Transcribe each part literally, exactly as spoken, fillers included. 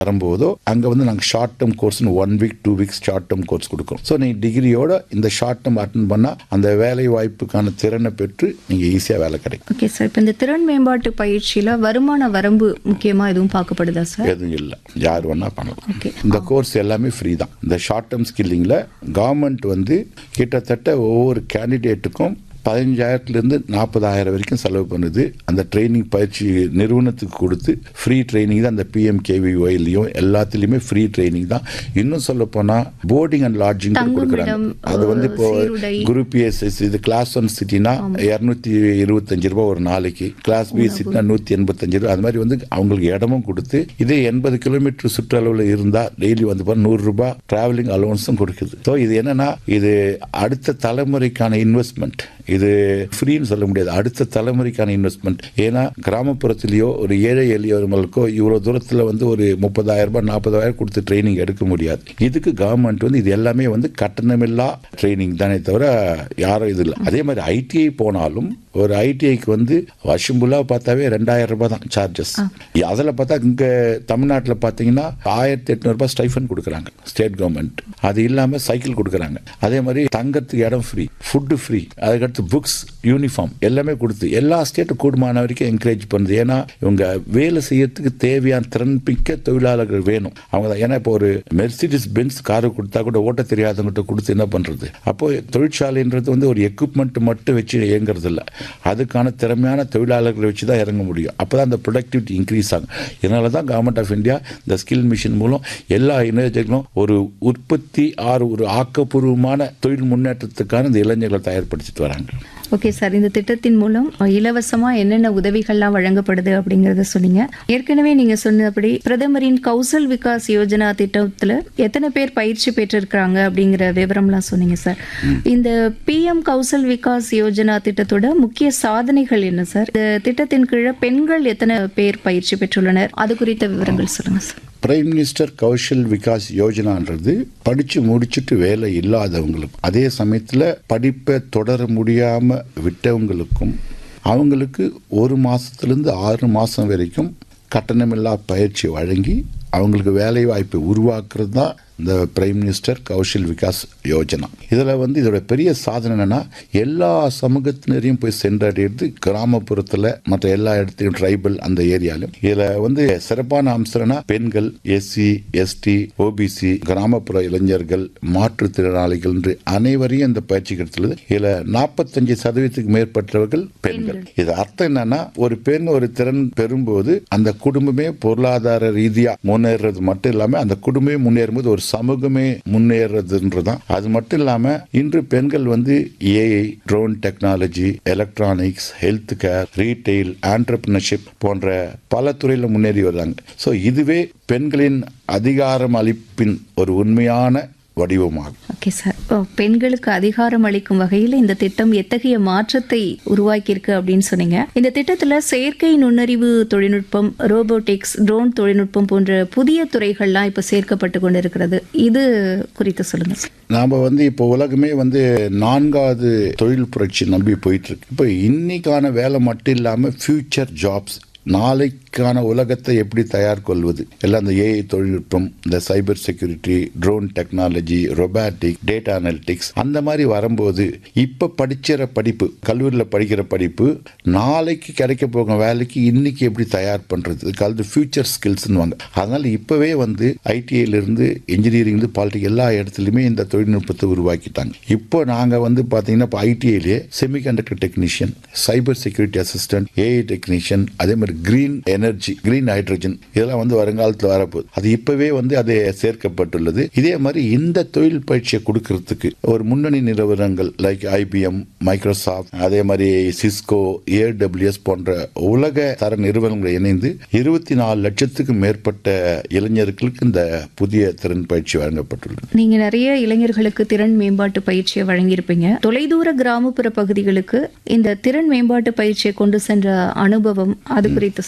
வரும்போதோ அங்கே வந்து நாங்கள் short term கோர்ஸ்னு one week two weeks short term course கொடுக்குறோம். ஸோ நீங்கள் டிகிரியோட இந்த ஷார்ட் டேர்ம் அட்டன் பண்ணால் அந்த வேலை வாய்ப்புக்கான திறனை பெற்று நீங்கள் ஈஸியாக வேலை கிடைக்கும். ஓகே சார், இப்போ இந்த திறன் மேம்பாட்டு பயிற்சியில் வருமான வரம்பு முக்கியமாக எதுவும் பார்க்கப்படுதா சார்? எதுவும் இல்லை, யார் வேணால் பண்ணலாம். இந்த கோர்ஸ் எல்லாமே ஃப்ரீ தான். இந்த ஷார்ட் டேர்ம் ஸ்கில்லிங்கில் கவர்மெண்ட் வந்து கிட்டத்தட்ட ஒவ்வொரு கேண்டிடேட்டுக்கும் பதினஞ்சாயிரத்துலேருந்து நாற்பதாயிரம் வரைக்கும் செலவு பண்ணுது. அந்த ட்ரைனிங் பயிற்சி நிறுவனத்துக்கு கொடுத்து ஃப்ரீ ட்ரைனிங் தான். அந்த பிஎம்கேவிஒய்லையும் எல்லாத்துலேயுமே ஃப்ரீ ட்ரைனிங் தான். இன்னும் சொல்ல போனால் போர்டிங் அண்ட் லாட்ஜிங் கொடுக்குறாங்க. அது வந்து இப்போ குரூப் ஏ இது கிளாஸ் ஒன் சிட்டினா இரநூத்தி இருபத்தஞ்சு ரூபா ஒரு நாளைக்கு, கிளாஸ் பி சிட்டினா நூற்றி எண்பத்தஞ்சு ரூபா. அது மாதிரி வந்து அவங்களுக்கு இடமும் கொடுத்து இதே எண்பது கிலோமீட்டர் சுற்றளவில் இருந்தால் டெய்லி வந்து பாரு நூறு ரூபாய் டிராவலிங் அலோவன்ஸும் கொடுக்குது. ஸோ இது என்னன்னா இது அடுத்த தலைமுறைக்கான இன்வெஸ்ட்மெண்ட். இது ஃப்ரீன்னு சொல்ல முடியாது, அடுத்த தலைமுறைக்கான இன்வெஸ்ட்மெண்ட். ஏன்னா கிராமப்புறத்திலேயோ ஒரு ஏழை எளியவர்களுக்கோ இவ்வளோ தூரத்தில் வந்து ஒரு முப்பதாயிரம் ரூபாய் நாற்பதாயிரம் கொடுத்து ட்ரைனிங் எடுக்க முடியாது. இதுக்கு கவர்மெண்ட் வந்து இது எல்லாமே வந்து கட்டணமில்லா ட்ரைனிங் தானே தவிர யாரும் இது இல்லை. அதே மாதிரி ஐடிஐ போனாலும் ஒரு ஐடிஐக்கு வந்து வருஷம் ஃபுல்லாக பார்த்தாவே ரெண்டாயிரம் ரூபாய் தான் சார்ஜஸ். அதில் பார்த்தா இங்கே தமிழ்நாட்டில் பார்த்தீங்கன்னா ஆயிரத்தி எட்நூறுபா ஸ்டைஃபன் கொடுக்குறாங்க ஸ்டேட் கவர்மெண்ட். அது இல்லாமல் சைக்கிள் கொடுக்குறாங்க. அதே மாதிரி தங்கறதுக்கு இடம் ஃப்ரீ, ஃபுட்டு ஃப்ரீ, அதுக்கடுத்து புக்ஸ், யூனிஃபார்ம் எல்லாமே கொடுத்து எல்லா ஸ்டேட்டும் கூடுமான வரைக்கும் என்கரேஜ் பண்ணுது. ஏன்னா இவங்க வேலை செய்யறதுக்கு தேவையான திறன் மிக்க தொழிலாளர்கள் வேணும். அவங்க தான். ஏன்னா இப்போ ஒரு மெர்சிடிஸ் பென்ஸ் காரு கொடுத்தா கூட ஓட்ட தெரியாதவங்கிட்ட கொடுத்து என்ன பண்றது? அப்போ தொழிற்சாலைன்றது வந்து ஒரு எக்யூப்மெண்ட் மட்டும் வச்சு இயங்குறது இல்லை, அதுக்கான திறமையான தொழிலாளர்களை வச்சு தான் இறங்க முடியும். அப்போதான் அந்த ப்ரொடக்டிவிட்டி இன்க்ரீஸ் ஆகும். இதனால தான் கவர்மெண்ட் ஆஃப் இந்தியா இந்த ஸ்கில் மிஷன் மூலம் எல்லா இளைஞர்களும் ஒரு உற்பத்தி ஆறு ஒரு ஆக்கப்பூர்வமான தொழில் முன்னேற்றத்துக்கான இந்த இளைஞர்களை தயார்படுத்திட்டு வராங்க. ஓகே சார், இந்த திட்டத்தின் மூலம் இலவசமாக என்னென்ன உதவிகள்லாம் வழங்கப்படுது அப்படிங்கிறத சொன்னீங்க. ஏற்கனவே நீங்கள் சொன்னபடி பிரதமரின் கௌசல் விகாஸ் யோஜனா திட்டத்தில் எத்தனை பேர் பயிற்சி பெற்றிருக்கிறாங்க அப்படிங்கிற விவரம்லாம் சொன்னீங்க சார். இந்த பிஎம் கௌசல் விகாஸ் யோஜனா திட்டத்தோட முக்கிய சாதனைகள் என்ன சார்? இந்த திட்டத்தின் கீழே பெண்கள் எத்தனை பேர் பயிற்சி பெற்றுள்ளனர், அது குறித்த விவரங்கள் சொல்லுங்கள் sir. Prime minister Kaushal Vikas யோஜனான்றது படித்து முடிச்சுட்டு வேலை இல்லாதவங்களுக்கும், அதே சமயத்தில் படிப்பை தொடர முடியாமல் விட்டவங்களுக்கும், அவங்களுக்கு ஒரு மாதத்துலேருந்து ஆறு மாதம் வரைக்கும் கட்டணமில்லா பயிற்சி வழங்கி அவங்களுக்கு வேலை வாய்ப்பை உருவாக்குறது தான் இந்த பிரைம் மினிஸ்டர் கௌஷல் விகாஸ் யோஜனா. இதில் வந்து இதோட பெரிய சாதனை என்னன்னா எல்லா சமூகத்தினரையும் போய் சென்றடைகிறது. கிராமப்புறத்தில் மற்ற எல்லா இடத்துலையும் ட்ரைபல் அந்த ஏரியாலும். இதில் வந்து சிறப்பான அம்சம்னா பெண்கள், எஸ்சி எஸ்டி ஓபிசி, கிராமப்புற இளைஞர்கள், மாற்றுத்திறனாளிகள் என்று அனைவரையும் இந்த பயிற்சி கிடைத்துள்ளது. இதில் நாற்பத்தஞ்சு சதவீதத்துக்கு மேற்பட்டவர்கள் பெண்கள். இது அர்த்தம் என்னன்னா ஒரு பெண் ஒரு திறன் பெறும்போது அந்த குடும்பமே பொருளாதார ரீதியா முன்னேறது மட்டும் இல்லாம அந்த குடும்பமே முன்னேறும் போது ஒரு சமூகமே முன்னேறதுன்றதான். அது மட்டும் இல்லாம இன்று பெண்கள் வந்து AI, drone technology, electronics, health care, retail, entrepreneurship போன்ற பல துறையில் முன்னேறி வர்றாங்க. ஸோ இதுவே பெண்களின் அதிகாரம் அளிப்பின் ஒரு உண்மையான வடிவமாகும். ஓகே சார், பெண்களுக்கு அதிகாரம் அளிக்கும் வகையில் இந்த திட்டம் எத்தகைய மாற்றத்தை உருவாக்கியிருக்கு அப்படின்னு சொன்னீங்க. இந்த திட்டத்தில் செயற்கை நுண்ணறிவு தொழில்நுட்பம், ரோபோட்டிக்ஸ், ட்ரோன் தொழில்நுட்பம் போன்ற புதிய துறைகள்லாம் இப்போ சேர்க்கப்பட்டு கொண்டு இருக்கிறது. இது குறித்து சொல்லுங்க சார். நாம வந்து இப்போ உலகமே வந்து நான்காவது தொழில் புரட்சி நம்பி போயிட்டு இருக்கு. இப்போ இன்னைக்கான வேலை மட்டும் இல்லாமல் ஃபியூச்சர் ஜாப்ஸ், நாளைக்கான உலகத்தை எப்படி தயார் கொள்வது எல்லாம் இந்த ஏஐ தொழில்நுட்பம், இந்த cyber security, drone technology, robotic, data analytics அந்த மாதிரி வரும்போது இப்போ படிக்கிற படிப்பு, கல்லூரியில் படிக்கிற படிப்பு நாளைக்கு கிடைக்க போகும் வேலைக்கு இன்னைக்கு எப்படி தயார் பண்ணுறது, அது ஃபியூச்சர் ஸ்கில்ஸ்னுவாங்க. அதனால் இப்போவே வந்து ஐடிஐலேருந்து இன்ஜினியரிங்லேருந்து பாலிட்டிக் எல்லா இடத்துலையுமே இந்த தொழில்நுட்பத்தை உருவாக்கிட்டாங்க. இப்போ நாங்கள் வந்து பார்த்தீங்கன்னா இப்போ ஐடிஐலே semiconductor technician, cyber security assistant, AI technician, அதே மாதிரி கிரீன் எனர்ஜி, கிரீன் ஹைட்ரஜன் இதெல்லாம் வந்து வருங்காலத்தில் வரப்போகுது. அது இப்பவே வந்து அது சேர்க்கப்பட்டுள்ளது. இதே மாதிரி இந்த தொழில் பயிற்சியை கொடுக்கறதுக்கு ஒரு முன்னணி நிறுவனங்கள் லைக் ஐபிஎம், மைக்ரோசாஃப்ட், அதே மாதிரி சிஸ்கோ, ஏடபிள்யூஎஸ் போன்ற உலக தர நிறுவனங்களை இணைந்து இருபத்தி நாலு லட்சத்துக்கு மேற்பட்ட இளைஞர்களுக்கு இந்த புதிய திறன் பயிற்சி வழங்கப்பட்டுள்ளது. நீங்க நிறைய இளைஞர்களுக்கு திறன் மேம்பாட்டு பயிற்சியை வழங்கியிருப்பீங்க. தொலைதூர கிராமப்புற பகுதிகளுக்கு இந்த திறன் மேம்பாட்டு பயிற்சியை கொண்டு சென்ற அனுபவம், அது குறித்து இது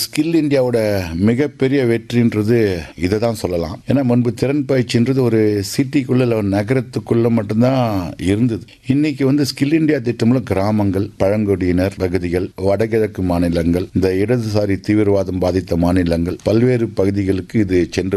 ஸ்கில் இந்தியாவோட மிகப்பெரிய வெற்றின்றது இதை தான் சொல்லலாம். ஏன்னா முன்பு திறன் பயிற்சின்றது ஒரு சிட்டிக்குள்ள இல்லை ஒரு நகரத்துக்குள்ள மட்டும்தான் இருந்தது. இன்னைக்கு வந்து ஸ்கில் இந்தியா திட்டம்ல கிராமங்கள், பழங்குடியினர் பகுதிகள், வடகிழக்கு மாநிலங்கள், இந்த இடதுசாரி தீவிரவாதம் பாதித்த மாநிலங்கள், பல்வேறு பகுதிகளுக்கு இது சென்று